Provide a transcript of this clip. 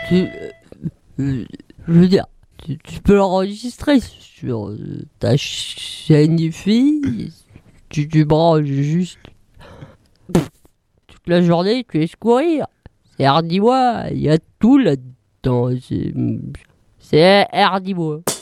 tu, je veux dire, tu peux l'enregistrer sur ta chaîne IFI. Tu branches juste toute la journée, tu laisses courir. C'est Hardy Bois, il y a tout là-dedans. C'est Hardy Bois.